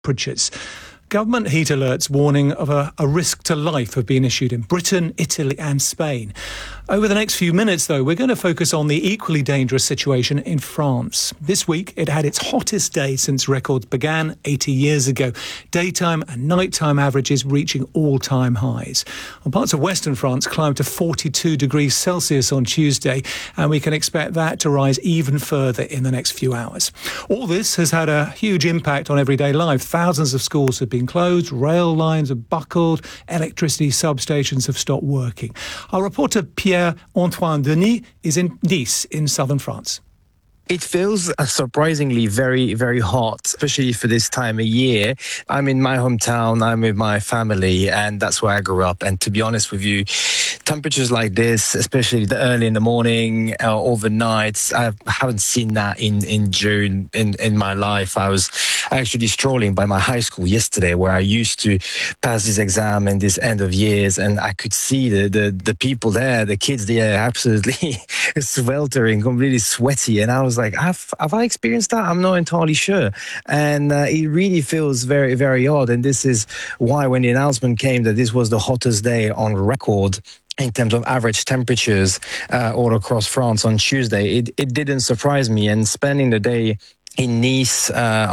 temperatures. Government heat alerts warning of a risk to life have been issued in Britain, Italy and Spain. Over the next few minutes, though, we're going to focus on the equally dangerous situation in France. This week, it had its hottest day since records began 80 years ago. Daytime and nighttime averages reaching all-time highs. Well, parts of western France climbed to 42 degrees Celsius on Tuesday, and we can expect that to rise even further in the next few hours. All this has had a huge impact on everyday life. Thousands of schools have been closed, rail lines have buckled, electricity substations have stopped working. Our reporter Pierre-Antoine Denis is in Nice in southern France. It feels surprisingly very, very hot, especially for this time of year. I'm in my hometown, I'm with my family, and that's where I grew up. And to be honest with you, temperatures like this, especially early in the morning, overnight, I haven't seen that in June in my life. I was actually strolling by my high school yesterday, where I used to pass this exam and this end of years, and I could see the people there, the kids there, absolutely sweltering, completely sweaty. And I was like, have I experienced that? I'm not entirely sure. And it really feels very, very odd. And this is why when the announcement came that this was the hottest day on record in terms of average temperatures all across France on Tuesday, it didn't surprise me. And spending the day in Nice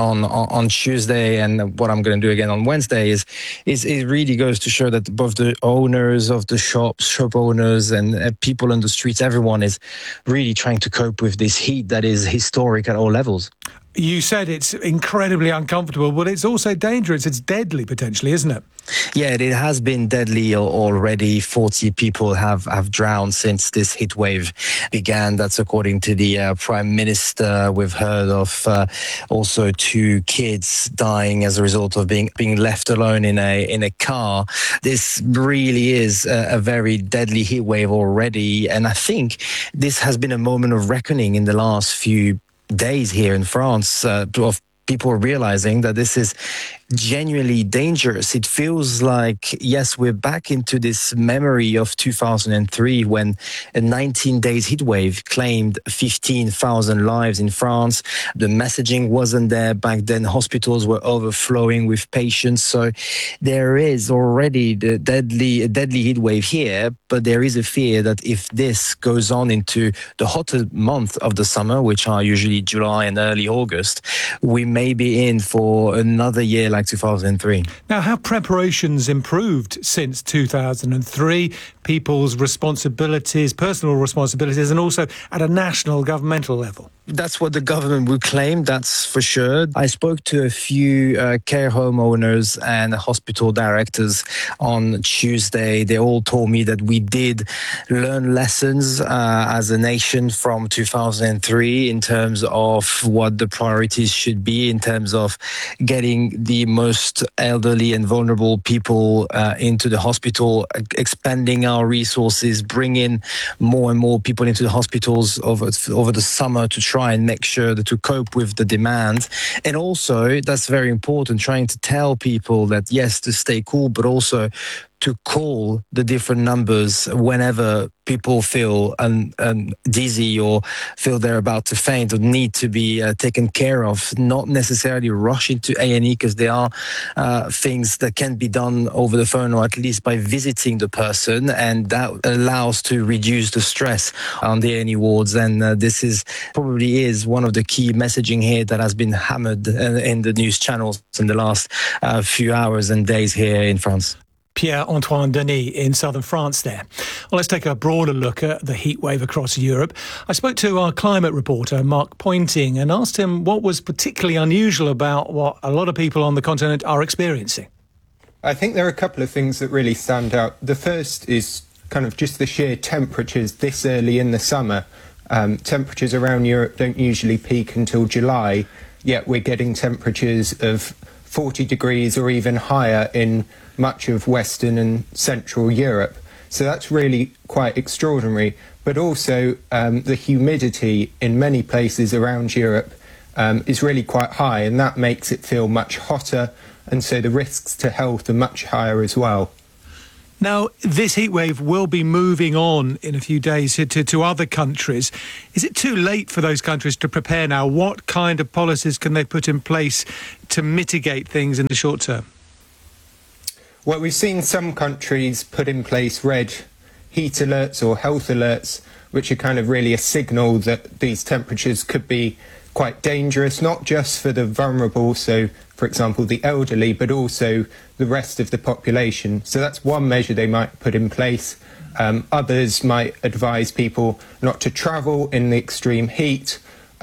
on Tuesday, and what I'm going to do again on Wednesday is it really goes to show that both the owners of the shop owners and people on the streets, everyone is really trying to cope with this heat that is historic at all levels. You said it's incredibly uncomfortable, but it's also dangerous. It's deadly, potentially, isn't it? Yeah, it has been deadly already. 40 people have drowned since this heat wave began. That's according to the Prime Minister. We've heard of also 2 kids dying as a result of being left alone in a car. This really is a very deadly heat wave already. And I think this has been a moment of reckoning in the last few days here in France, of people realizing that this is genuinely dangerous. It feels like, yes, we're back into this memory of 2003 when a 19 days heat wave claimed 15,000 lives in France. The messaging wasn't there back then. Hospitals were overflowing with patients. So there is already the deadly heat wave here, but there is a fear that if this goes on into the hotter month of the summer, which are usually July and early August, we may be in for another year like 2003. Now, have preparations improved since 2003? People's responsibilities, personal responsibilities, and also at a national governmental level? That's what the government would claim, that's for sure. I spoke to a few care home owners and hospital directors on Tuesday. They all told me that we did learn lessons as a nation from 2003 in terms of what the priorities should be, in terms of getting the most elderly and vulnerable people into the hospital, expanding our resources, bringing more and more people into the hospitals over the summer to try and make sure that to cope with the demand. And also, that's very important, trying to tell people that, yes, to stay cool, but also to call the different numbers whenever people feel dizzy or feel they're about to faint or need to be taken care of, not necessarily rush into A&E, because there are things that can be done over the phone or at least by visiting the person, and that allows to reduce the stress on the A&E wards. And this is probably one of the key messaging here that has been hammered in the news channels in the last few hours and days here in France. Pierre-Antoine Denis in southern France there. Well, let's take a broader look at the heat wave across Europe. I spoke to our climate reporter, Mark Pointing, and asked him what was particularly unusual about what a lot of people on the continent are experiencing. I think there are a couple of things that really stand out. The first is kind of just the sheer temperatures this early in the summer. Temperatures around Europe don't usually peak until July, yet we're getting temperatures of 40 degrees or even higher in much of Western and Central Europe. So that's really quite extraordinary. But also the humidity in many places around Europe is really quite high, and that makes it feel much hotter, and so the risks to health are much higher as well. Now, this heatwave will be moving on in a few days to other countries. Is it too late for those countries to prepare now? What kind of policies can they put in place to mitigate things in the short term? Well, we've seen some countries put in place red heat alerts or health alerts, which are kind of really a signal that these temperatures could be quite dangerous, not just for the vulnerable, so for example the elderly, but also the rest of the population. So that's one measure they might put in place. Others might advise people not to travel in the extreme heat,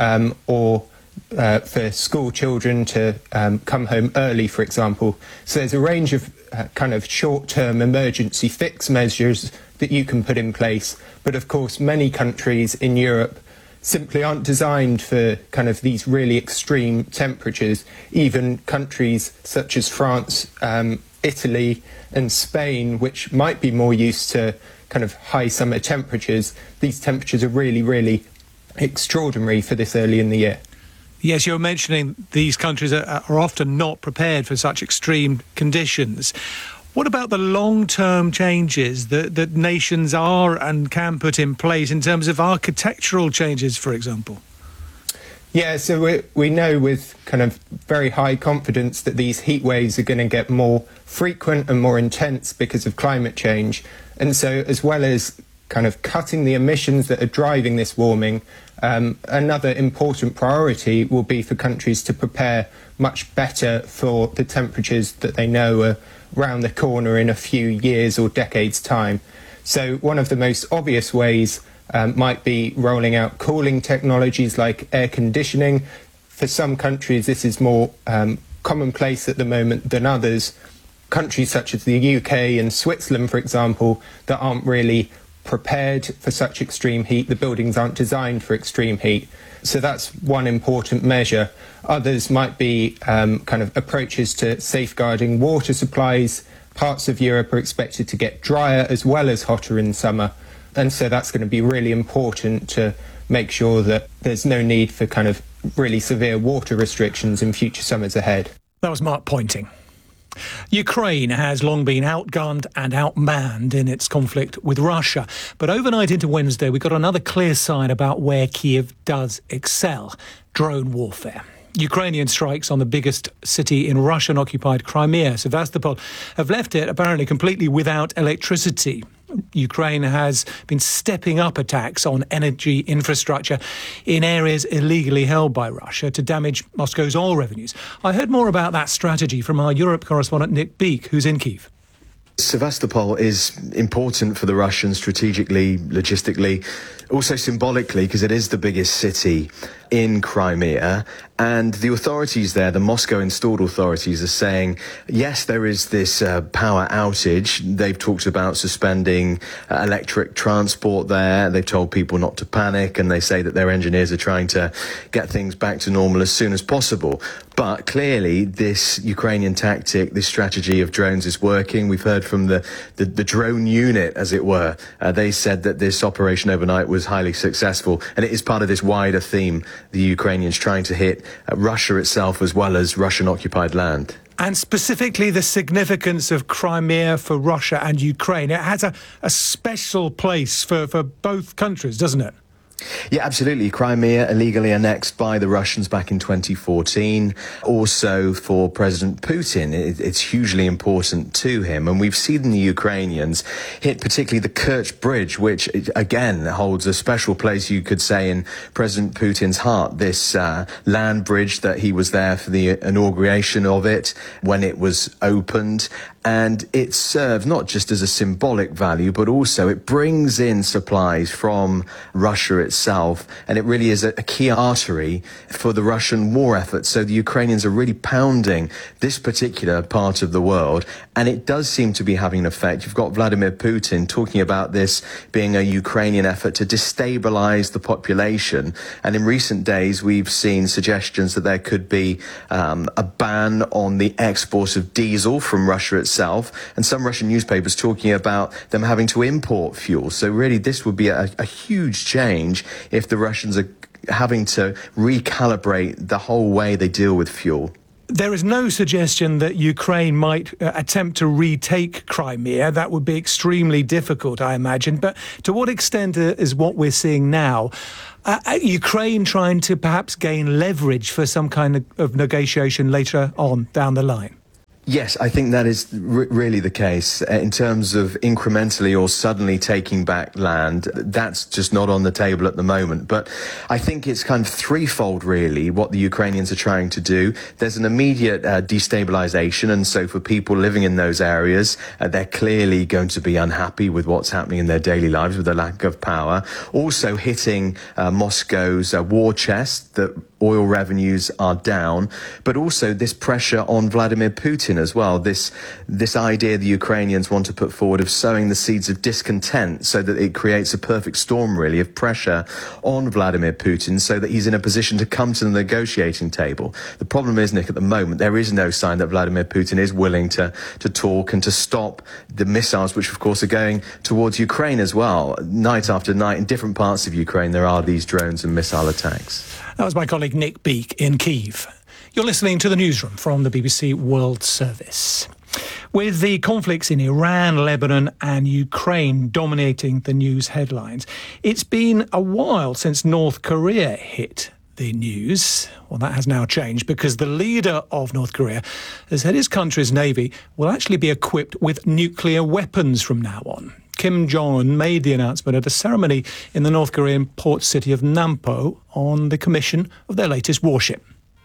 or for school children to come home early, for example. So there's a range of kind of short-term emergency fix measures that you can put in place. But of course, many countries in Europe simply aren't designed for kind of these really extreme temperatures. Even countries such as France, Italy and Spain, which might be more used to kind of high summer temperatures, these temperatures are really, really extraordinary for this early in the year. Yes, you're mentioning these countries are often not prepared for such extreme conditions. What about the long-term changes that nations are and can put in place in terms of architectural changes, for example? Yeah, so we know with kind of very high confidence that these heat waves are going to get more frequent and more intense because of climate change. And so as well as kind of cutting the emissions that are driving this warming, another important priority will be for countries to prepare much better for the temperatures that they know are round the corner in a few years or decades' time. So one of the most obvious ways might be rolling out cooling technologies like air conditioning. For some countries, this is more commonplace at the moment than others. Countries such as the UK and Switzerland, for example, that aren't really prepared for such extreme heat. The buildings aren't designed for extreme heat. So that's one important measure. Others might be kind of approaches to safeguarding water supplies. Parts of Europe are expected to get drier as well as hotter in summer. And so that's going to be really important to make sure that there's no need for kind of really severe water restrictions in future summers ahead. That was Mark Pointing. Ukraine has long been outgunned and outmanned in its conflict with Russia. But overnight into Wednesday, we got another clear sign about where Kiev does excel: drone warfare. Ukrainian strikes on the biggest city in Russian-occupied Crimea, Sevastopol, have left it apparently completely without electricity. Ukraine has been stepping up attacks on energy infrastructure in areas illegally held by Russia to damage Moscow's oil revenues. I heard more about that strategy from our Europe correspondent Nick Beake, who's in Kyiv. Sevastopol is important for the Russians strategically, logistically, also symbolically, because it is the biggest city in Crimea. And the authorities there, the Moscow-installed authorities, are saying, yes, there is this power outage. They've talked about suspending electric transport there. They've told people not to panic, and they say that their engineers are trying to get things back to normal as soon as possible. But clearly, this Ukrainian tactic, this strategy of drones is working. We've heard from the drone unit, as it were. They said that this operation overnight was highly successful, and it is part of this wider theme, the Ukrainians trying to hit Russia itself as well as Russian-occupied land. And specifically the significance of Crimea for Russia and Ukraine. It has a special place for both countries, doesn't it? Yeah, absolutely. Crimea illegally annexed by the Russians back in 2014. Also for President Putin, it's hugely important to him. And we've seen the Ukrainians hit particularly the Kerch Bridge, which again holds a special place, you could say, in President Putin's heart. This land bridge that he was there for the inauguration of it when it was opened. And it serves not just as a symbolic value, but also it brings in supplies from Russia itself. And it really is a key artery for the Russian war effort. So the Ukrainians are really pounding this particular part of the world. And it does seem to be having an effect. You've got Vladimir Putin talking about this being a Ukrainian effort to destabilize the population. And in recent days, we've seen suggestions that there could be a ban on the export of diesel from Russia itself. And some Russian newspapers talking about them having to import fuel. So really, this would be a huge change if the Russians are having to recalibrate the whole way they deal with fuel. There is no suggestion that Ukraine might attempt to retake Crimea. That would be extremely difficult, I imagine. But to what extent is what we're seeing now Ukraine trying to perhaps gain leverage for some kind of negotiation later on down the line? Yes, I think that is really the case. In terms of incrementally or suddenly taking back land, that's just not on the table at the moment. But I think it's kind of threefold, really, what the Ukrainians are trying to do. There's an immediate destabilization, and so for people living in those areas, they're clearly going to be unhappy with what's happening in their daily lives, with the lack of power. Also hitting Moscow's war chest, that oil revenues are down, but also this pressure on Vladimir Putin as well. This idea the Ukrainians want to put forward of sowing the seeds of discontent so that it creates a perfect storm, really, of pressure on Vladimir Putin so that he's in a position to come to the negotiating table. The problem is, Nick, at the moment, there is no sign that Vladimir Putin is willing to talk and to stop the missiles, which, of course, are going towards Ukraine as well. Night after night, in different parts of Ukraine, there are these drones and missile attacks. That was my colleague Nick Beake in Kyiv. You're listening to The Newsroom from the BBC World Service. With the conflicts in Iran, Lebanon and Ukraine dominating the news headlines, it's been a while since North Korea hit the news. Well, that has now changed because the leader of North Korea has said his country's navy will actually be equipped with nuclear weapons from now on. Kim Jong-un made the announcement at a ceremony in the North Korean port city of Nampo on the commission of their latest warship.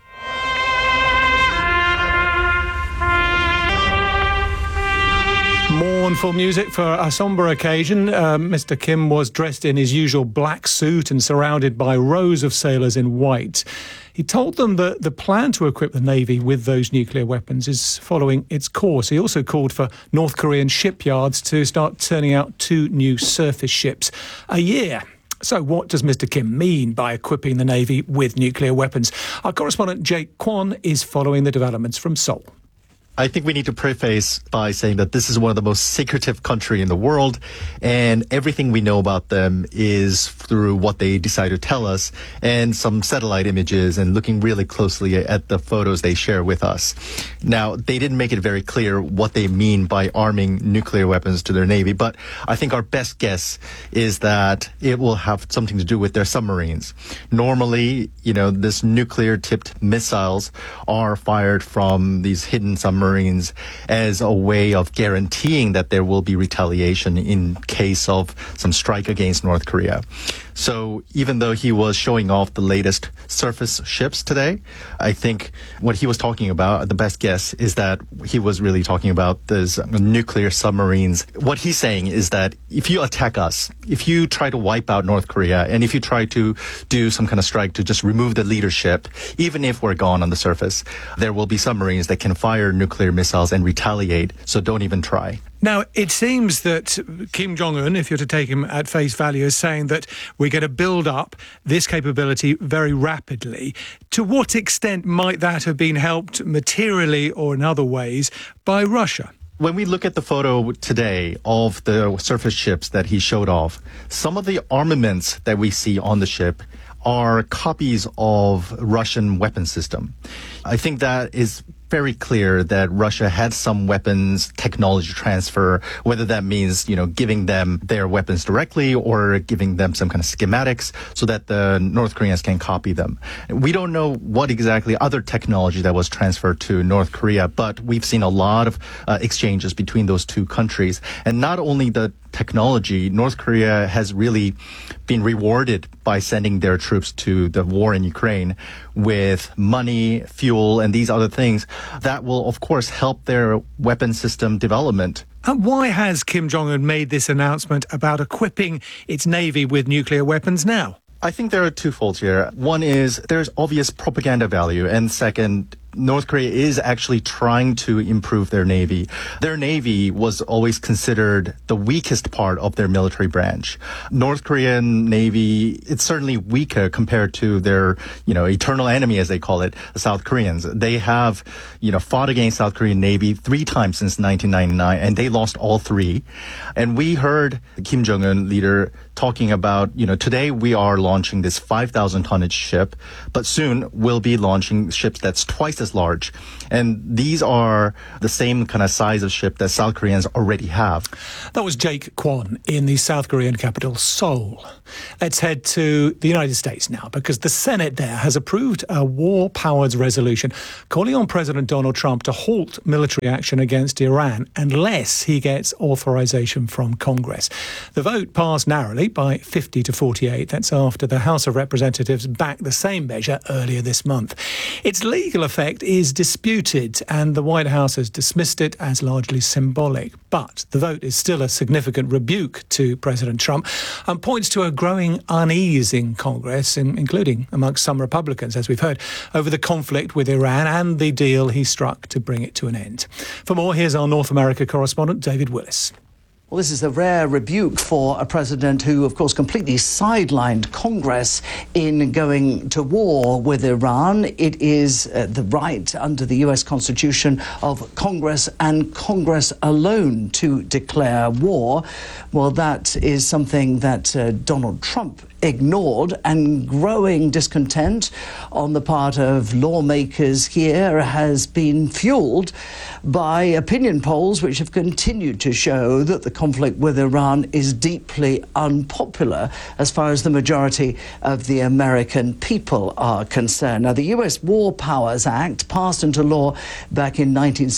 Mournful music for a sombre occasion. Mr. Kim was dressed in his usual black suit and surrounded by rows of sailors in white. He told them that the plan to equip the Navy with those nuclear weapons is following its course. He also called for North Korean shipyards to start turning out 2 new surface ships a year. So what does Mr. Kim mean by equipping the Navy with nuclear weapons? Our correspondent Jake Kwon is following the developments from Seoul. I think we need to preface by saying that this is one of the most secretive countries in the world, and everything we know about them is through what they decide to tell us and some satellite images and looking really closely at the photos they share with us. Now, they didn't make it very clear what they mean by arming nuclear weapons to their Navy, but I think our best guess is that it will have something to do with their submarines. Normally, this nuclear-tipped missiles are fired from these hidden submarines as a way of guaranteeing that there will be retaliation in case of some strike against North Korea. So even though he was showing off the latest surface ships today, I think what he was talking about, the best guess, is that he was really talking about those nuclear submarines. What he's saying is that if you attack us, if you try to wipe out North Korea, and if you try to do some kind of strike to just remove the leadership, even if we're gone on the surface, there will be submarines that can fire nuclear missiles and retaliate, so don't even try. Now, it seems that Kim Jong-un, if you're to take him at face value, is saying that we're going to build up this capability very rapidly. To what extent might that have been helped materially or in other ways by Russia? When we look at the photo today of the surface ships that he showed off, some of the armaments that we see on the ship are copies of Russian weapon system. I think that is very clear that Russia had some weapons technology transfer, whether that means, giving them their weapons directly or giving them some kind of schematics so that the North Koreans can copy them. We don't know what exactly other technology that was transferred to North Korea, but we've seen a lot of exchanges between those two countries. And not only the technology, North Korea has really been rewarded by sending their troops to the war in Ukraine with money, fuel, and these other things that will, of course, help their weapon system development. And why has Kim Jong-un made this announcement about equipping its Navy with nuclear weapons now? I think there are two faults here. One is there's obvious propaganda value, and second, North Korea is actually trying to improve their Navy. Their Navy was always considered the weakest part of their military branch. North Korean Navy, it's certainly weaker compared to their, eternal enemy, as they call it, the South Koreans. They have, fought against South Korean Navy 3 times since 1999, and they lost all 3. And we heard the Kim Jong-un leader talking about, today we are launching this 5,000 tonnage ship, but soon we'll be launching ships that's twice twice as large. And these are the same kind of size of ship that South Koreans already have. That was Jake Kwon in the South Korean capital, Seoul. Let's head to the United States now, because the Senate there has approved a war powers resolution calling on President Donald Trump to halt military action against Iran unless he gets authorization from Congress. The vote passed narrowly by 50 to 48. That's after the House of Representatives backed the same measure earlier this month. Its legal effect is disputed, and the White House has dismissed it as largely symbolic. But the vote is still a significant rebuke to President Trump and points to a growing unease in Congress, including amongst some Republicans, as we've heard, over the conflict with Iran and the deal he struck to bring it to an end. For more, here's our North America correspondent, David Willis. Well, this is a rare rebuke for a president who, of course, completely sidelined Congress in going to war with Iran. It is the right under the U.S. Constitution of Congress and Congress alone to declare war. Well, that is something that Donald Trump ignored, and growing discontent on the part of lawmakers here has been fueled by opinion polls which have continued to show that the conflict with Iran is deeply unpopular as far as the majority of the American people are concerned. Now, the U.S. War Powers Act passed into law back in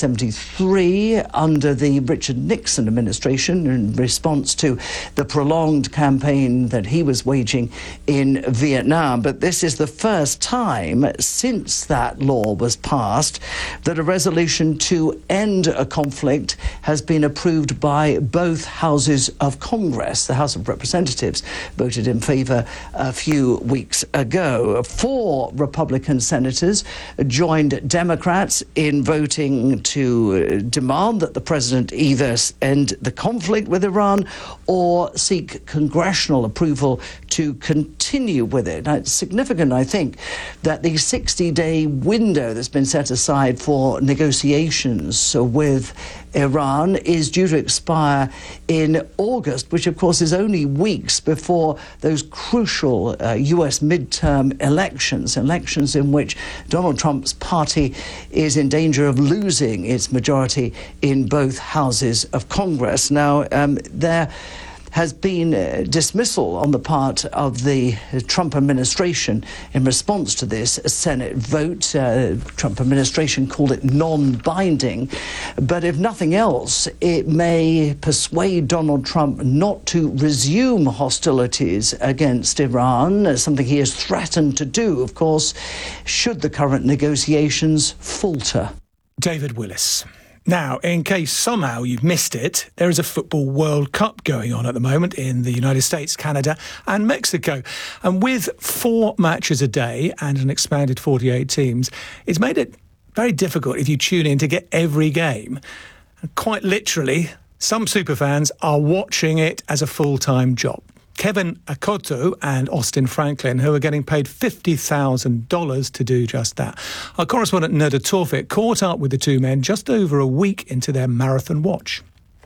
1973 under the Richard Nixon administration in response to the prolonged campaign that he was waging in Vietnam. But this is the first time since that law was passed that a resolution to end a conflict has been approved by both houses of Congress. The House of Representatives voted in favor a few weeks ago. 4 Republican senators joined Democrats in voting to demand that the president either end the conflict with Iran or seek congressional approval to continue with it. Now, it's significant, I think, that the 60-day window that's been set aside for negotiations with Iran is due to expire in August, which, of course, is only weeks before those crucial U.S. midterm elections in which Donald Trump's party is in danger of losing its majority in both houses of Congress. Now, there has been dismissal on the part of the Trump administration in response to this Senate vote. Trump administration called it non-binding. But if nothing else, it may persuade Donald Trump not to resume hostilities against Iran, something he has threatened to do, of course, should the current negotiations falter. David Willis. Now, in case somehow you've missed it, there is a Football World Cup going on at the moment in the United States, Canada and Mexico. And with 4 matches a day and an expanded 48 teams, it's made it very difficult if you tune in to get every game. And quite literally, some superfans are watching it as a full-time job. Kevin Akoto and Austin Franklin, who are getting paid $50,000 to do just that. Our correspondent Neda Tawfik caught up with the two men just over a week into their marathon watch.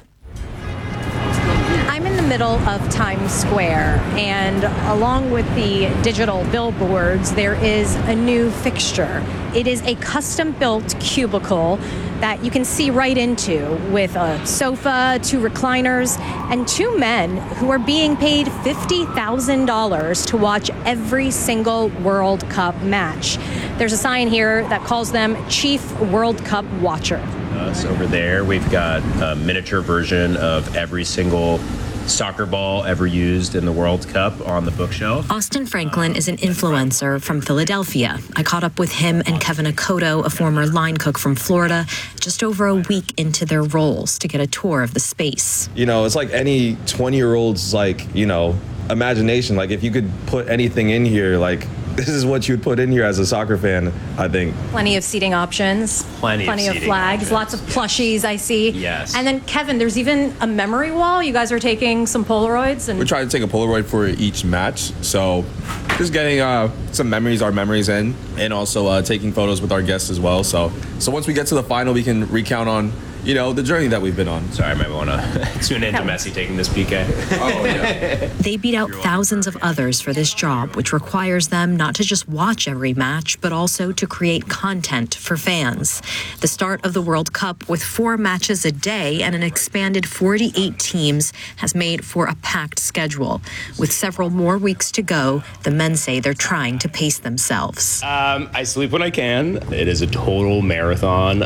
I'm in the middle of Times Square, and along with the digital billboards, there is a new fixture. It is a custom-built cubicle that you can see right into, with a sofa, 2 recliners, and 2 men who are being paid $50,000 to watch every single World Cup match. There's a sign here that calls them Chief World Cup Watcher. Over there, we've got a miniature version of every single soccer ball ever used in the World Cup on the bookshelf. Austin Franklin is an influencer from Philadelphia. I caught up with him and Kevin Akoto, a former line cook from Florida, just over a week into their roles to get a tour of the space. You know, it's like any 20-year-old's, imagination. Like, if you could put anything in here, this is what you'd put in here as a soccer fan, I think. Plenty of seating options. Plenty of flags. Options. Lots of plushies, I see. Yes. And then, Kevin, there's even a memory wall. You guys are taking some Polaroids. And we're trying to take a Polaroid for each match. So just getting our memories in, and also taking photos with our guests as well. So once we get to the final, we can recount on, the journey that we've been on. Sorry, I might want to tune into Messi taking this PK. Oh, yeah. They beat out thousands of others for this job, which requires them not to just watch every match, but also to create content for fans. The start of the World Cup with 4 matches a day and an expanded 48 teams has made for a packed schedule. With several more weeks to go, the men say they're trying to pace themselves. I sleep when I can. It is a total marathon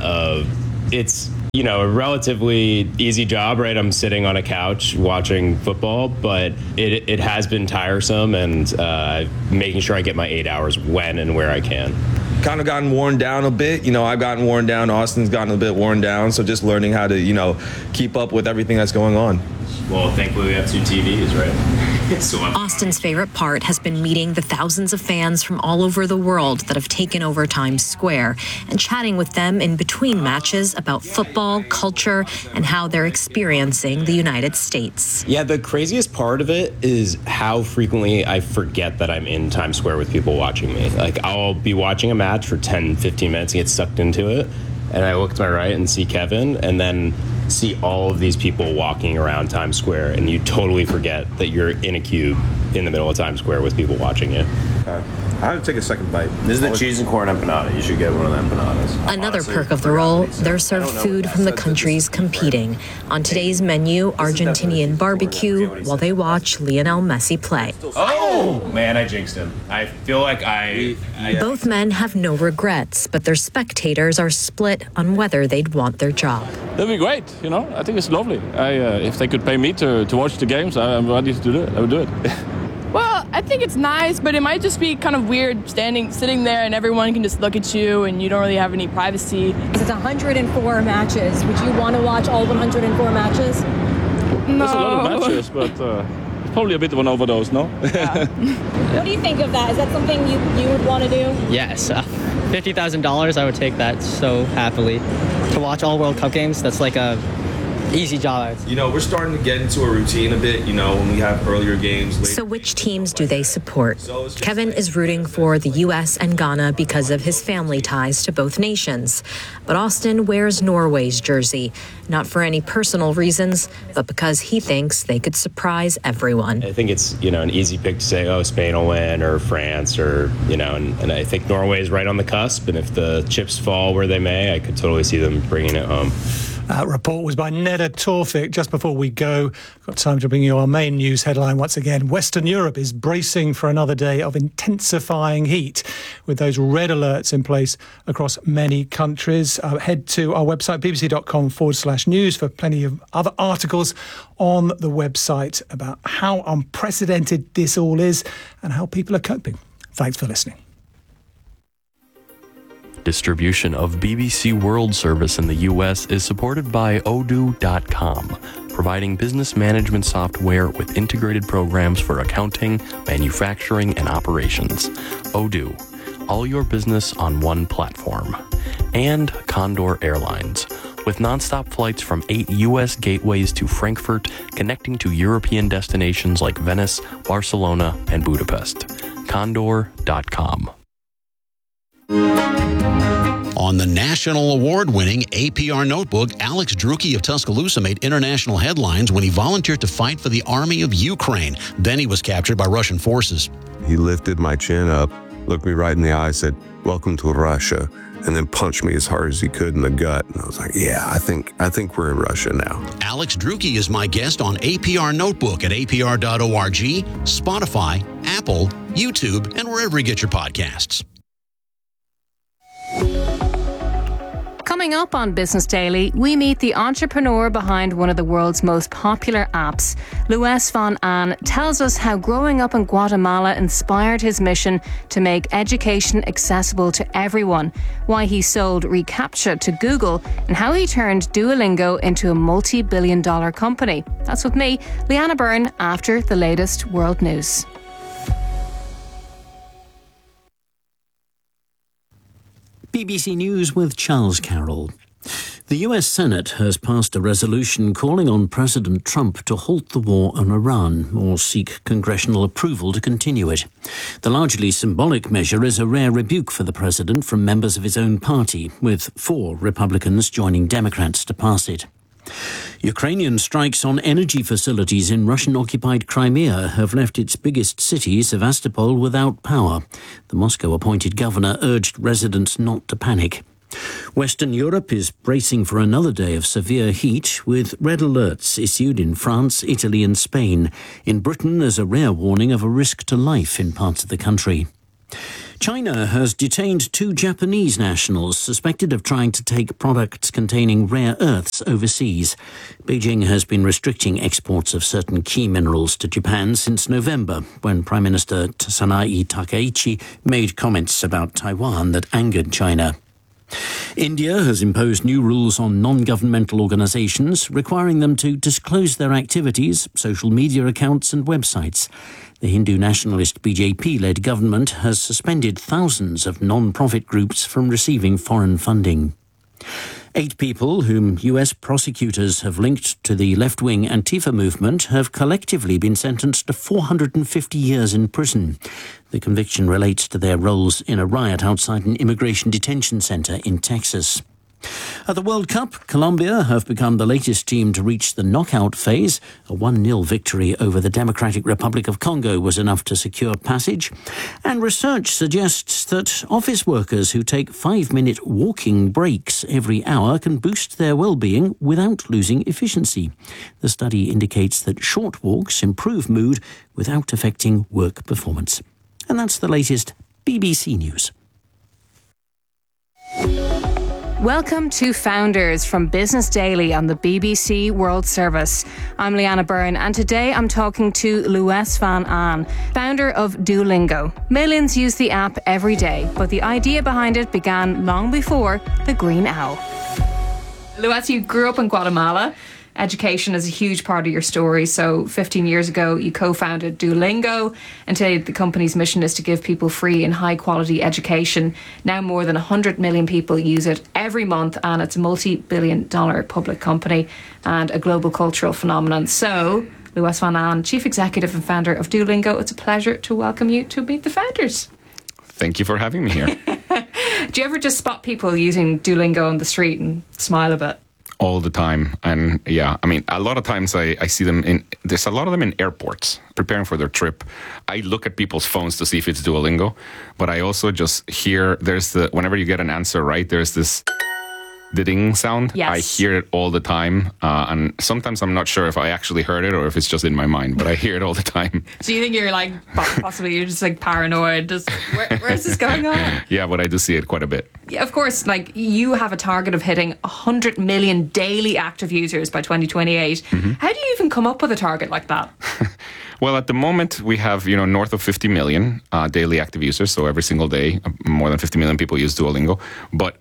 it's a relatively easy job, right? I'm sitting on a couch watching football, but it has been tiresome, and making sure I get my 8 hours when and where I can. Kind of gotten worn down a bit. I've gotten worn down. Austin's gotten a bit worn down. So just learning how to, keep up with everything that's going on. Well, thankfully we have 2 TVs, right? Austin's favorite part has been meeting the thousands of fans from all over the world that have taken over Times Square and chatting with them in between matches about football, culture, and how they're experiencing the United States. Yeah, the craziest part of it is how frequently I forget that I'm in Times Square with people watching me. Like, I'll be watching a match for 10, 15 minutes and get sucked into it, and I look to my right and see Kevin, and then see all of these people walking around Times Square, and you totally forget that you're in a cube in the middle of Times Square with people watching you. I have to take a second bite. This is the cheese and corn empanada. You should get one of them empanadas. Another perk of the role, they're served food from the countries competing. On today's menu, Argentinian barbecue, while they watch Lionel Messi play. Oh, man, I jinxed him. I feel like Both men have no regrets, but their spectators are split on whether they'd want their job. That'd be great, I think it's lovely. If they could pay me to watch the games, I'm ready to do it. I would do it. Well, I think it's nice, but it might just be kind of weird sitting there and everyone can just look at you and you don't really have any privacy. It's 104 matches. Would you want to watch all 104 matches? No. There's a lot of matches, but it's probably a bit of an overdose, no? Yeah. What do you think of that? Is that something you would want to do? Yes. $50,000, I would take that so happily. To watch all World Cup games, that's like a easy job. We're starting to get into a routine a bit, when we have earlier games. So which teams do they support? Kevin is rooting for the U.S. and Ghana because of his family ties to both nations. But Austin wears Norway's jersey, not for any personal reasons, but because he thinks they could surprise everyone. I think it's, an easy pick to say, oh, Spain will win, or France, or, and I think Norway is right on the cusp, and if the chips fall where they may, I could totally see them bringing it home. That report was by Neda Tawfik. Just before we go, got time to bring you our main news headline once again. Western Europe is bracing for another day of intensifying heat, with those red alerts in place across many countries. Head to our website, bbc.com/news, for plenty of other articles on the website about how unprecedented this all is and how people are coping. Thanks for listening. Distribution of BBC World Service in the U.S. is supported by Odoo.com, providing business management software with integrated programs for accounting, manufacturing, and operations. Odoo, all your business on one platform. And Condor Airlines, with nonstop flights from 8 U.S. gateways to Frankfurt, connecting to European destinations like Venice, Barcelona, and Budapest. Condor.com. On the national award-winning APR notebook, Alex Drucke of Tuscaloosa made international headlines when he volunteered to fight for the army of Ukraine. Then he was captured by Russian forces. He lifted my chin up, looked me right in the eye, said, "Welcome to Russia," and then punched me as hard as he could in the gut. And I was like, yeah, I think we're in Russia now. Alex Drucke is my guest on APR Notebook at apr.org, Spotify, Apple, YouTube, and wherever you get your podcasts. Coming up on Business Daily, we meet the entrepreneur behind one of the world's most popular apps. Luis von Ahn tells us how growing up in Guatemala inspired his mission to make education accessible to everyone, why he sold reCAPTCHA to Google, and how he turned Duolingo into a multi-billion-dollar company. That's with me, Leanna Byrne, after the latest world news. BBC News with Charles Carroll. The US Senate has passed a resolution calling on President Trump to halt the war on Iran or seek congressional approval to continue it. The largely symbolic measure is a rare rebuke for the president from members of his own party, with 4 Republicans joining Democrats to pass it. Ukrainian strikes on energy facilities in Russian-occupied Crimea have left its biggest city, Sevastopol, without power. The Moscow-appointed governor urged residents not to panic. Western Europe is bracing for another day of severe heat, with red alerts issued in France, Italy and Spain. In Britain, there's a rare warning of a risk to life in parts of the country. China has detained 2 Japanese nationals suspected of trying to take products containing rare earths overseas. Beijing has been restricting exports of certain key minerals to Japan since November, when Prime Minister Sanae Takaichi made comments about Taiwan that angered China. India has imposed new rules on non-governmental organisations, requiring them to disclose their activities, social media accounts and websites. The Hindu nationalist BJP-led government has suspended thousands of non-profit groups from receiving foreign funding. 8 people whom US prosecutors have linked to the left-wing Antifa movement have collectively been sentenced to 450 years in prison. The conviction relates to their roles in a riot outside an immigration detention center in Texas. At the World Cup, Colombia have become the latest team to reach the knockout phase. A 1-0 victory over the Democratic Republic of Congo was enough to secure passage. And research suggests that office workers who take 5-minute walking breaks every hour can boost their well-being without losing efficiency. The study indicates that short walks improve mood without affecting work performance. And that's the latest BBC News. Welcome to Founders from Business Daily on the BBC World Service. I'm Leanna Byrne, and today I'm talking to Louis van Aan, founder of Duolingo. Millions use the app every day, but the idea behind it began long before the Green Owl. Louis, you grew up in Guatemala. Education is a huge part of your story. So 15 years ago, you co-founded Duolingo, and today the company's mission is to give people free and high-quality education. Now more than 100 million people use it every month, and it's a multi-billion-dollar public company and a global cultural phenomenon. So, Louis van Aan, Chief Executive and founder of Duolingo, it's a pleasure to welcome you to Meet the Founders. Thank you for having me here. Do you ever just spot people using Duolingo on the street and smile a bit? All the time. And yeah, I mean, a lot of times I see them there's a lot of them in airports preparing for their trip. I look at people's phones to see if it's Duolingo, but I also just hear whenever you get an answer right, there's this ding sound. Yes. I hear it all the time. And sometimes I'm not sure if I actually heard it or if it's just in my mind, but I hear it all the time. Do you think you're like, possibly you're just like paranoid? Where is this going on? Yeah, but I do see it quite a bit. Yeah, of course, like you have a target of hitting 100 million daily active users by 2028. Mm-hmm. How do you even come up with a target like that? Well, at the moment, we have, north of 50 million daily active users. So every single day, more than 50 million people use Duolingo. But,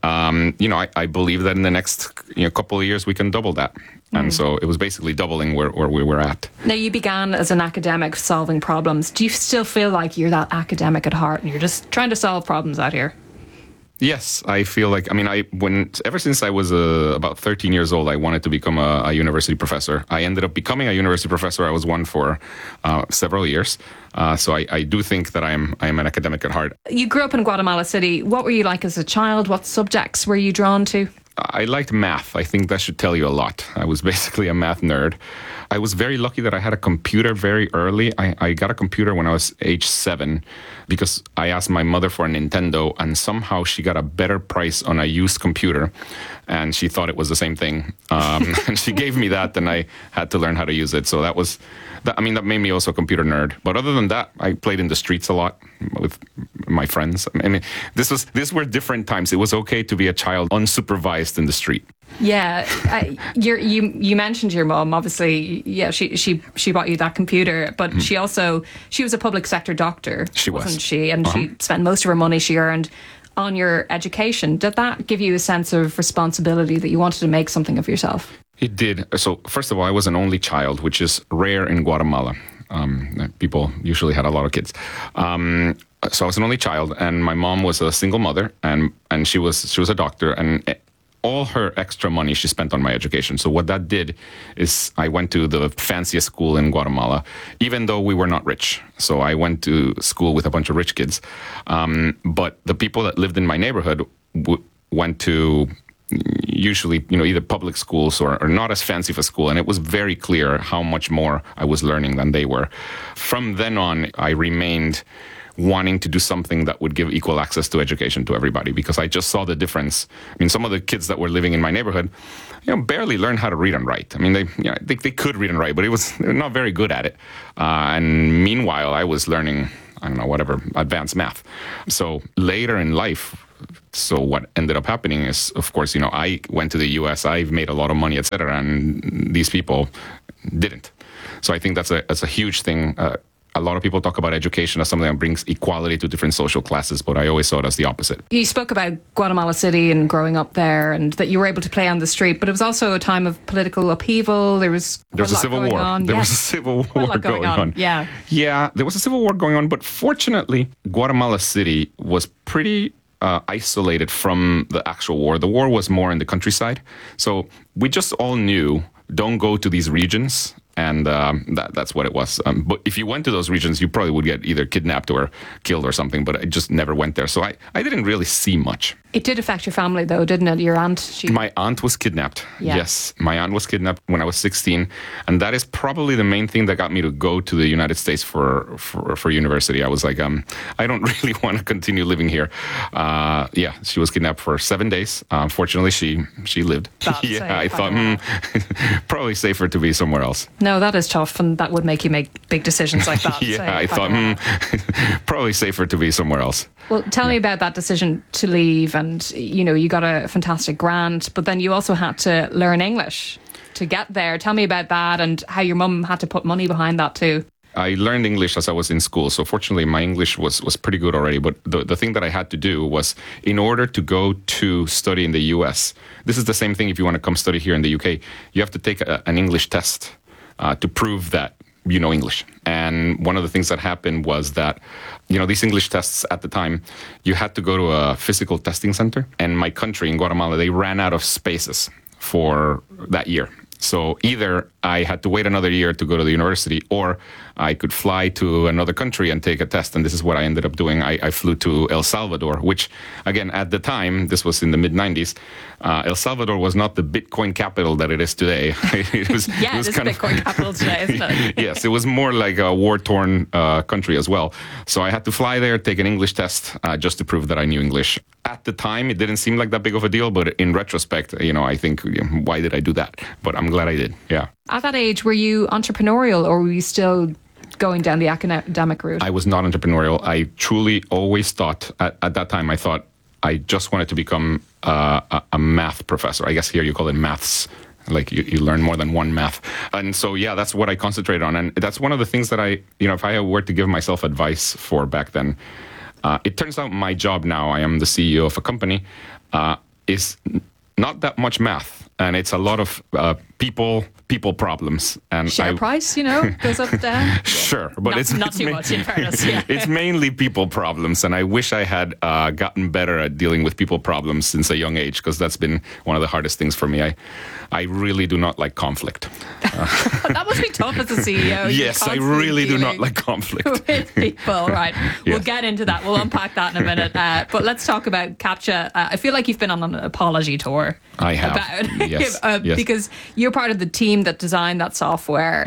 I believe that in the next couple of years, we can double that. And so it was basically doubling where we were at. Now, you began as an academic solving problems. Do you still feel like you're that academic at heart and you're just trying to solve problems out here? Yes, I feel like, ever since I was about 13 years old, I wanted to become a university professor. I ended up becoming a university professor. I was one for several years. So I do think that I am an academic at heart. You grew up in Guatemala City. What were you like as a child? What subjects were you drawn to? I liked math. I think that should tell you a lot. I was basically a math nerd. I was very lucky that I had a computer very early. I got a computer when I was age 7 because I asked my mother for a Nintendo and somehow she got a better price on a used computer and she thought it was the same thing. And she gave me that and I had to learn how to use it. So that made me also a computer nerd. But other than that, I played in the streets a lot with my friends. These were different times. It was okay to be a child unsupervised in the street. Yeah, you mentioned your mum. Obviously, yeah, she bought you that computer, but she was a public sector doctor. She was, wasn't she? And she spent most of her money she earned on your education. Did that give you a sense of responsibility that you wanted to make something of yourself? It did. So first of all, I was an only child, which is rare in Guatemala. People usually had a lot of kids. So I was an only child, and my mom was a single mother, and she was a doctor, and all her extra money she spent on my education. So what that did is I went to the fanciest school in Guatemala, even though we were not rich. So I went to school with a bunch of rich kids. But the people that lived in my neighborhood went to usually, either public schools or not as fancy of a school. And it was very clear how much more I was learning than they were. From then on, I remained wanting to do something that would give equal access to education to everybody, because I just saw the difference. I mean, some of the kids that were living in my neighborhood, barely learned how to read and write. I mean, they could read and write, but they're not very good at it. And meanwhile, I was learning, advanced math. So later in life, what ended up happening is, of course, I went to the US, I've made a lot of money, etc., and these people didn't. So I think that's a huge thing. A lot of people talk about education as something that brings equality to different social classes, but I always saw it as the opposite. You spoke about Guatemala City and growing up there, and that you were able to play on the street, but it was also a time of political upheaval. There was a civil war. There was a civil war going on. Yeah, there was a civil war going on, but fortunately, Guatemala City was pretty isolated from the actual war. The war was more in the countryside. So we just all knew, don't go to these regions. And that's what it was. But if you went to those regions, you probably would get either kidnapped or killed or something. But I just never went there. So I didn't really see much. It did affect your family, though, didn't it? Your aunt? My aunt was kidnapped. Yeah. Yes, my aunt was kidnapped when I was 16. And that is probably the main thing that got me to go to the United States for university. I was like, I don't really want to continue living here. She was kidnapped for 7 days. Fortunately, she lived. I thought, probably safer to be somewhere else. No, that is tough, and that would make you make big decisions like that. I thought, probably safer to be somewhere else. Well, tell me about that decision to leave, and you got a fantastic grant, but then you also had to learn English to get there. Tell me about that and how your mum had to put money behind that too. I learned English as I was in school, so fortunately my English was pretty good already, but the thing that I had to do was, in order to go to study in the US, this is the same thing if you want to come study here in the UK, you have to take an English test to prove that you know English. And one of the things that happened was that, these English tests at the time, you had to go to a physical testing center. And my country in Guatemala, they ran out of spaces for that year. So either I had to wait another year to go to the university, or I could fly to another country and take a test. And this is what I ended up doing. I flew to El Salvador, which, again, at the time, this was in the mid-90s, El Salvador was not the Bitcoin capital that it is today. It is Bitcoin capital today, isn't it? Yes, it was more like a war-torn country as well. So I had to fly there, take an English test, just to prove that I knew English. At the time, it didn't seem like that big of a deal, but in retrospect, I think, why did I do that? But I'm glad I did, yeah. At that age, were you entrepreneurial, or were you still going down the academic route? I was not entrepreneurial. I truly always thought, at that time, I thought I just wanted to become a math professor. I guess here you call it maths. Like you learn more than one math. And so, that's what I concentrated on. And that's one of the things that if I were to give myself advice for back then, it turns out my job now, I am the CEO of a company, is not that much math. And it's a lot of people problems. And share price, goes up, down. Sure, but it's not too much in fairness. Yeah. It's mainly people problems, and I wish I had gotten better at dealing with people problems since a young age, because that's been one of the hardest things for me. I really do not like conflict. That must be tough as a CEO. Yes, I really do not like conflict with people. Right, we'll get into that. We'll unpack that in a minute. But let's talk about CAPTCHA. I feel like you've been on an apology tour. I have. About it. Yes. Because you're part of the team that designed that software.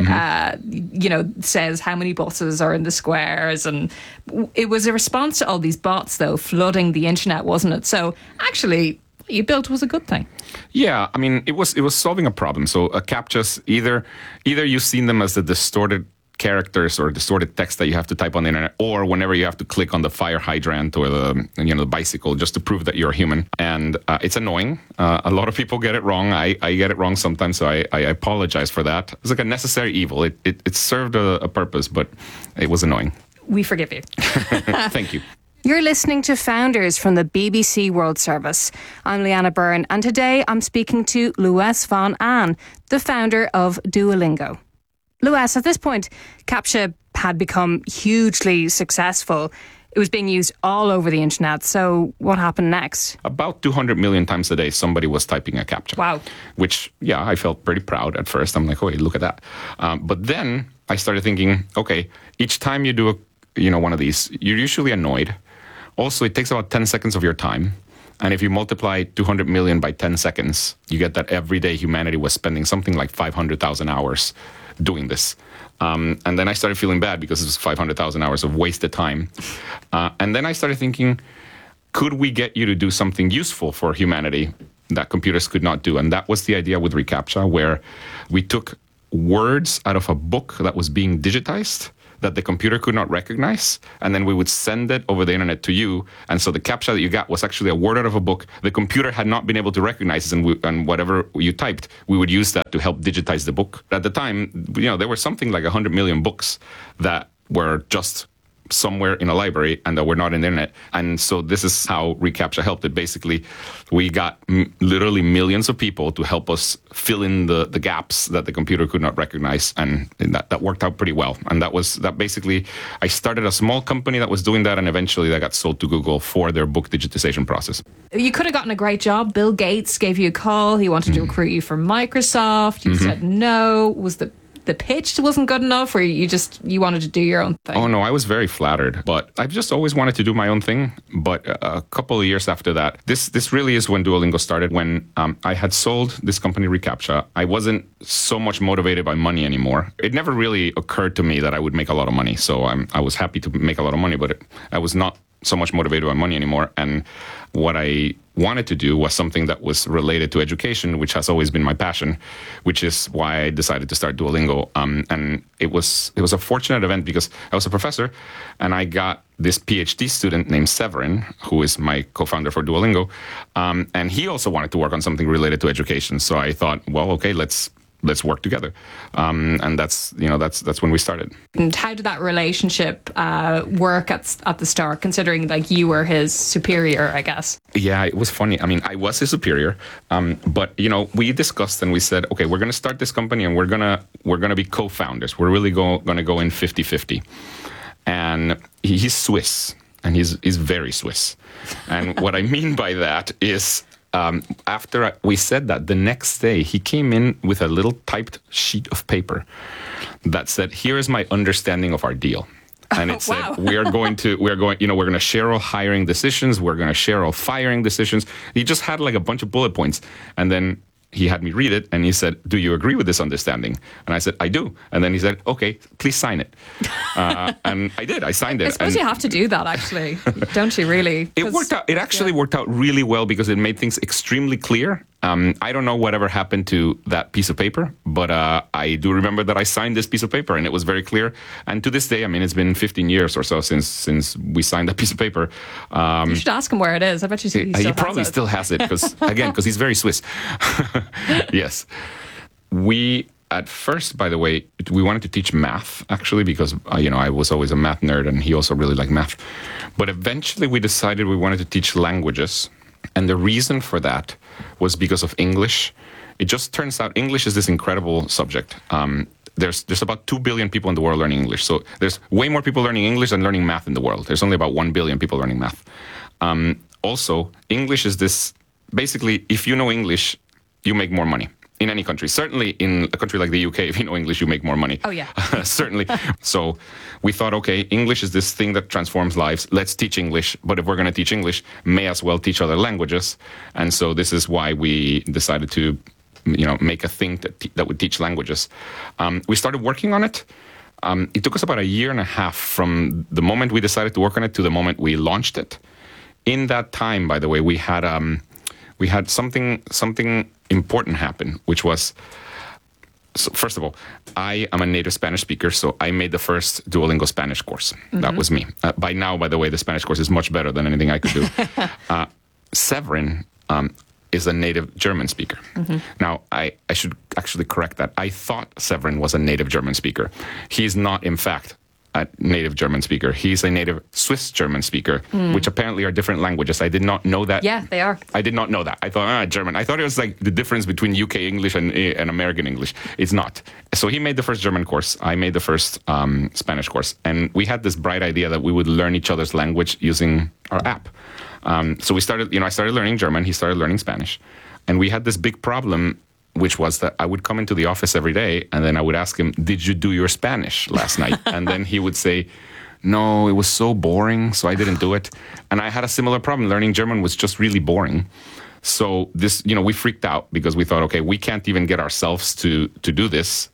Says how many buses are in the squares, and it was a response to all these bots, though, flooding the internet, wasn't it? So actually, what you built was a good thing. Yeah, I mean, it was solving a problem. So CAPTCHAs, either you've seen them as the distorted characters or distorted text that you have to type on the internet, or whenever you have to click on the fire hydrant or the bicycle just to prove that you're a human. And it's annoying. A lot of people get it wrong. I get it wrong sometimes, so I apologize for that. It's like a necessary evil. It served a purpose, but it was annoying. We forgive you. Thank you. You're listening to Founders from the BBC World Service. I'm Leanna Byrne, and today I'm speaking to Lues van Aan, the founder of Duolingo. Lues, at this point, CAPTCHA had become hugely successful. It was being used all over the internet. So what happened next? About 200 million times a day, somebody was typing a CAPTCHA. Wow. Which, yeah, I felt pretty proud at first. I'm like, oh, look at that. But then I started thinking, okay, each time you do one of these, you're usually annoyed. Also, it takes about 10 seconds of your time. And if you multiply 200 million by 10 seconds, you get that every day humanity was spending something like 500,000 hours doing this. And then I started feeling bad because it was 500,000 hours of wasted time. And then I started thinking, could we get you to do something useful for humanity that computers could not do? And that was the idea with reCAPTCHA, where we took words out of a book that was being digitized that the computer could not recognize, and then we would send it over the internet to you. And so the CAPTCHA that you got was actually a word out of a book the computer had not been able to recognize, and whatever you typed, we would use that to help digitize the book. At the time, there were something like 100 million books that were just somewhere in a library and that were not in the internet. And so this is how reCAPTCHA helped it. Basically, we got literally millions of people to help us fill in the gaps that the computer could not recognize. And that worked out pretty well. And that basically, I started a small company that was doing that, and eventually that got sold to Google for their book digitization process. You could have gotten a great job. Bill Gates gave you a call. He wanted to recruit you for Microsoft. You said no. Was the pitch wasn't good enough, or you wanted to do your own thing? Oh, no, I was very flattered, but I've just always wanted to do my own thing. But a couple of years after that, this really is when Duolingo started, when I had sold this company, reCAPTCHA. I wasn't so much motivated by money anymore. It never really occurred to me that I would make a lot of money. So I was happy to make a lot of money, but I was not so much motivated by money anymore. And what I wanted to do was something that was related to education, which has always been my passion, which is why I decided to start Duolingo. And it was a fortunate event because I was a professor, and I got this PhD student named Severin, who is my co-founder for Duolingo, and he also wanted to work on something related to education. So I thought, well, okay, let's work together, and that's when we started. And how did that relationship work at the start, considering like you were his superior, I guess? Yeah, it was funny. I mean, I was his superior, but we discussed and we said, okay, we're going to start this company and we're gonna be co-founders. We're really going to go in 50-50. And he's Swiss, and he's very Swiss. And what I mean by that is, after we said that, the next day he came in with a little typed sheet of paper that said, "Here is my understanding of our deal." And it said, wow. we're going to share all hiring decisions. We're going to share all firing decisions. He just had like a bunch of bullet points. And then he had me read it, and he said, "Do you agree with this understanding?" And I said, "I do." And then he said, "Okay, please sign it." And I did. I signed it. I suppose you have to do that, actually, don't you? Really? It worked out. It actually worked out really well because it made things extremely clear. I don't know whatever happened to that piece of paper, but I do remember that I signed this piece of paper, and it was very clear. And to this day, I mean, it's been 15 years or so since we signed that piece of paper. You should ask him where it is. I bet he probably still has it because he's very Swiss. Yes. At first, by the way, we wanted to teach math, actually, because, I was always a math nerd, and he also really liked math. But eventually we decided we wanted to teach languages. And the reason for that was because of English. It just turns out English is this incredible subject. There's about 2 billion people in the world learning English. So there's way more people learning English than learning math in the world. There's only about 1 billion people learning math. Also, English is this, basically, if you know English, you make more money. In any country. Certainly in a country like the UK, if you know English, you make more money. Oh, yeah. Certainly. So we thought, okay, English is this thing that transforms lives. Let's teach English. But if we're going to teach English, may as well teach other languages. And so this is why we decided to, make a thing that would teach languages. We started working on it. It took us about a year and a half from the moment we decided to work on it to the moment we launched it. In that time, by the way, we had something important happen, which was, so first of all, I am a native Spanish speaker, so I made the first Duolingo Spanish course. Mm-hmm. That was me. By now, by the way, the Spanish course is much better than anything I could do. Severin is a native German speaker. Mm-hmm. Now, I should actually correct that. I thought Severin was a native German speaker. He's not, in fact, a native German speaker. He's a native Swiss German speaker, which apparently are different languages. I did not know that. Yeah, they are. I did not know that. I thought, German. I thought it was like the difference between UK English and American English. It's not. So he made the first German course. I made the first Spanish course. And we had this bright idea that we would learn each other's language using our app. So we started, I started learning German. He started learning Spanish. And we had this big problem, which was that I would come into the office every day and then I would ask him, did you do your Spanish last night? And then he would say, no, it was so boring, so I didn't do it. And I had a similar problem. Learning German was just really boring. So this, we freaked out because we thought, okay, we can't even get ourselves to do this.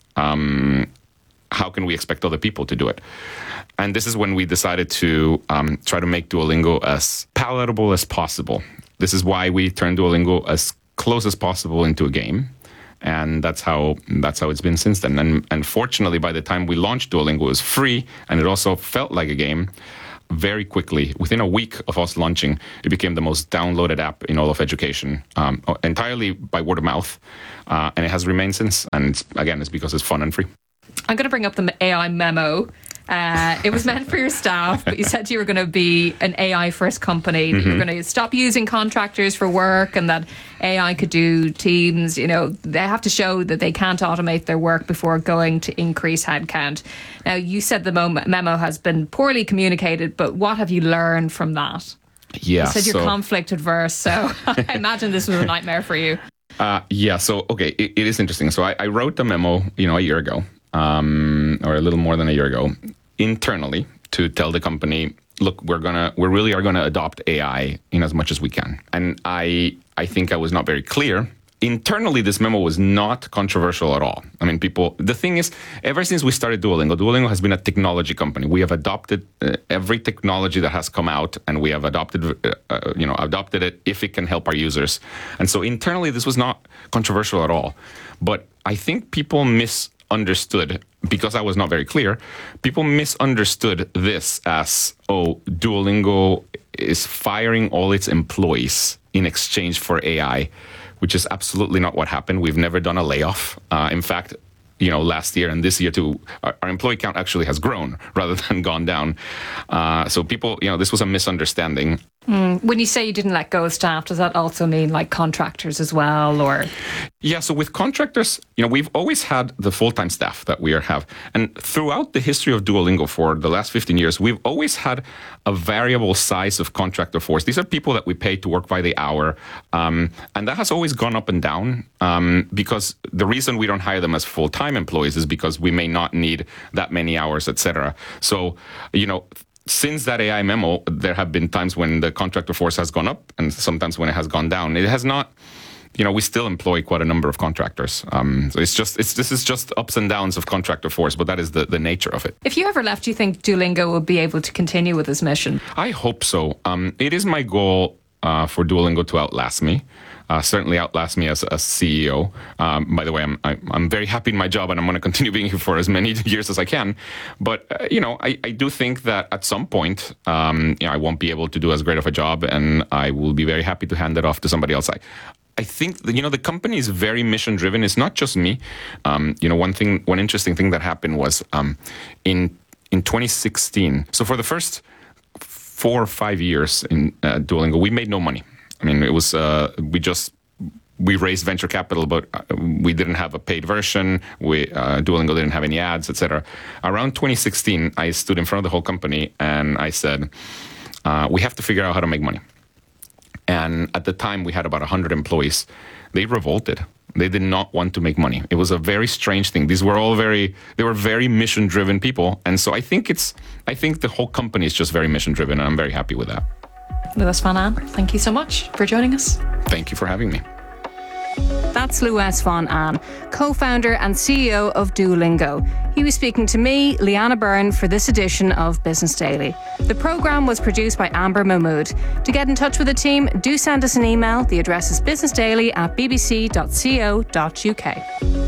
How can we expect other people to do it? And this is when we decided to try to make Duolingo as palatable as possible. This is why we turned Duolingo as close as possible into a game. And that's how it's been since then. And fortunately, by the time we launched Duolingo, it was free, and it also felt like a game. Very quickly, within a week of us launching, it became the most downloaded app in all of education, entirely by word of mouth. And it has remained since. And it's because it's fun and free. I'm going to bring up the AI memo. It was meant for your staff, but you said you were going to be an AI-first company, that you were going to stop using contractors for work and that AI could do teams. They have to show that they can't automate their work before going to increase headcount. Now, you said the memo has been poorly communicated, but what have you learned from that? Yeah, you said you're conflict adverse, so I imagine this was a nightmare for you. It is interesting. So I wrote the memo, a year ago. Or a little more than a year ago, internally to tell the company, look, we really are gonna adopt AI in as much as we can. And I think I was not very clear. Internally, this memo was not controversial at all. I mean, the thing is, ever since we started Duolingo has been a technology company. We have adopted every technology that has come out, and we have adopted it if it can help our users. And so internally, this was not controversial at all. But I think people misunderstood, because I was not very clear, people misunderstood this as, Duolingo is firing all its employees in exchange for AI, which is absolutely not what happened. We've never done a layoff. In fact, last year and this year too, our employee count actually has grown rather than gone down. So people, this was a misunderstanding. When you say you didn't let go of staff, does that also mean like contractors as well, or? Yeah, so with contractors, we've always had the full-time staff that we have. And throughout the history of Duolingo for the last 15 years, we've always had a variable size of contractor force. These are people that we pay to work by the hour. And that has always gone up and down because the reason we don't hire them as full-time employees is because we may not need that many hours, etc. So, since that AI memo, there have been times when the contractor force has gone up and sometimes when it has gone down. It has not, we still employ quite a number of contractors. So this is just ups and downs of contractor force, but that is the nature of it. If you ever left, do you think Duolingo would be able to continue with this mission? I hope so. It is my goal for Duolingo to outlast me. Certainly outlast me as a CEO. By the way, I'm very happy in my job, and I'm going to continue being here for as many years as I can. But I do think that at some point, I won't be able to do as great of a job, and I will be very happy to hand it off to somebody else. I think the company is very mission driven. It's not just me. One interesting thing that happened was in 2016. So for the first 4 or 5 years in Duolingo, we made no money. I mean, it was we raised venture capital, but we didn't have a paid version. Duolingo didn't have any ads, etc. Around 2016, I stood in front of the whole company and I said, we have to figure out how to make money. And at the time, we had about 100 employees. They revolted. They did not want to make money. It was a very strange thing. They were very mission-driven people. And so I think the whole company is just very mission-driven, and I'm very happy with that. Louis van Aan, thank you so much for joining us. Thank you for having me. That's Louis van Aan, co-founder and CEO of Duolingo. He was speaking to me, Leanna Byrne, for this edition of Business Daily. The programme was produced by Amber Mahmood. To get in touch with the team, do send us an email. The address is businessdaily@bbc.co.uk.